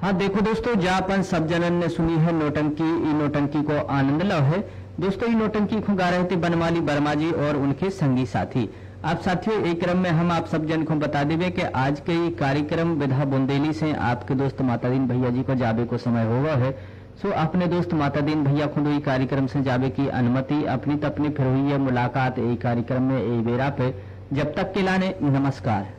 हाँ देखो दोस्तों, जहाँ अपन सब जनन ने सुनी है नौटंकी, ई नौटंकी को आनंद लो है। दोस्तों, ई नौटंकी को गा रहे थे बनमाली वर्मा जी और उनके संगी साथी। आप साथियों, एक क्रम में हम आप सब जन को बता देवे कि आज के ये कार्यक्रम विधा बुंदेली से आपके दोस्त मातादीन भैया जी को जाबे को समय होगा है। सो अपने दोस्त मातादीन भैया खुद ये कार्यक्रम से जाबे की अनुमति अपनी तपनी फिर हुई है मुलाकात ये कार्यक्रम में ए बेरा पे। जब तक के लाने नमस्कार।